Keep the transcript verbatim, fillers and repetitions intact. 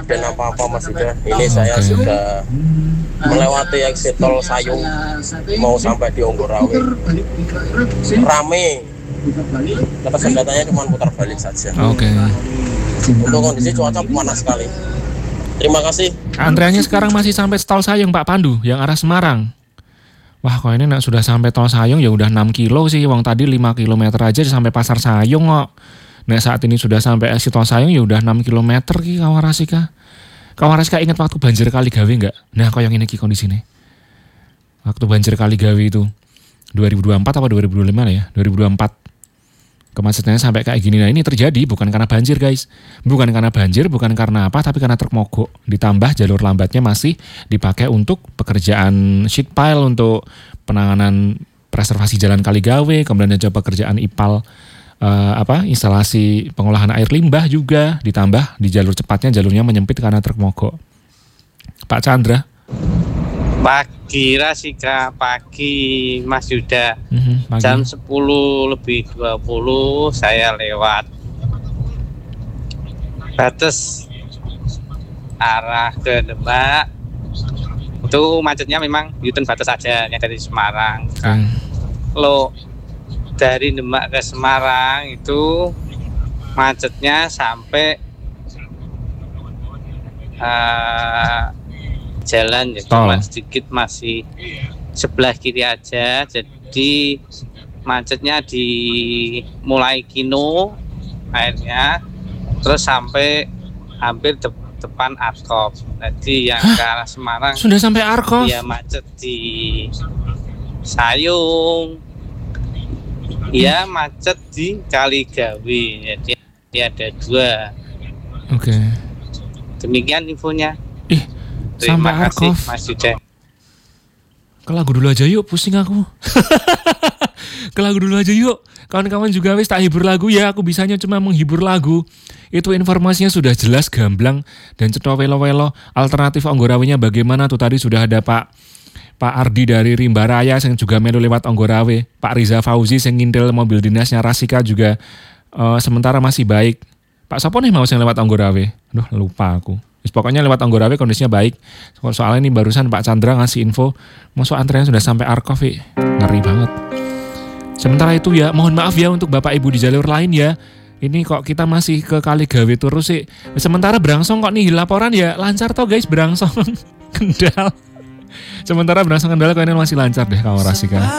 kejadian apa-apa Mas Yuda. Ini saya Oke. sudah melewati exit tol Sayung mau sampai di Onggorawe. Rame. Dapat senjatanya cuma putar balik saja. Oke. Untuk kondisi cuaca panas sekali. Terima kasih. Antreannya sekarang masih sampai tol Sayung Pak Pandu yang arah Semarang. Wah, kok ini nak sudah sampai tol Sayung ya udah enam kilo sih. Wong tadi lima kilometer aja sampai pasar Sayung kok. Nah, saat ini sudah sampai exit tol Sayung ya udah enam kilometer ki Kawarasika. Kawarasika ingat waktu banjir kali gawe enggak? Nah, kok yang ini ki kondisinya. Waktu banjir kali gawe itu dua ribu dua puluh empat apa dua ribu dua puluh lima ya? dua ribu dua puluh empat. Kemacetannya sampai kayak gini. Nah, ini terjadi bukan karena banjir, guys. Bukan karena banjir, bukan karena apa, tapi karena truk mogok. Ditambah jalur lambatnya masih dipakai untuk pekerjaan sheet pile, untuk penanganan preservasi jalan Kaligawe, kemudian ada pekerjaan IPAL, uh, apa instalasi pengolahan air limbah juga, ditambah di jalur cepatnya jalurnya menyempit karena truk mogok. Pak Chandra. Pagi Rasika, pagi Mas Yuda. Mm-hmm, pagi. Jam sepuluh lebih dua puluh saya lewat batas arah ke Demak. Itu macetnya memang U-turn batas aja yang dari Semarang. Okay. Kalau dari Demak ke Semarang itu macetnya sampai uh, jalan ya cuma oh. sedikit masih sebelah kiri aja, jadi macetnya di mulai Kino akhirnya terus sampai hampir de depan Arkov. Jadi yang ke arah Semarang sudah sampai Arkov? Ya macet di Sayung, ya macet di Kaligawe, jadi ada dua. Oke. Okay. Demikian infonya. Ih, terima sampai kasih Arkov. Mas Yuda. Ke lagu dulu aja yuk, pusing aku. Ke lagu dulu aja yuk. Kawan-kawan juga wis tak hibur lagu ya, aku bisanya cuma menghibur lagu. Itu informasinya sudah jelas, gamblang dan cetha welo-welo. Alternatif Onggorawenya bagaimana tuh, tadi sudah ada Pak Pak Ardi dari Rimba Raya yang juga melu lewat Onggorawe. Pak Riza Fauzi yang ngintil mobil dinasnya Rasika juga uh, sementara masih baik. Pak Sopo nih mau yang lewat Onggorawe. Aduh, lupa aku. Pokoknya lewat Onggorawe kondisinya baik. Soalnya ini barusan Pak Chandra ngasih info, masuk antrean sudah sampai Arkov, ngeri banget. Sementara itu ya, mohon maaf ya untuk Bapak Ibu di jalur lain ya. Ini kok kita masih ke Kaligawe terus sih. Sementara Brangsong kok nih laporan ya lancar toh guys, Brangsong Kendal. Sementara Brangsong Kendal kok ini masih lancar deh Kawarasika.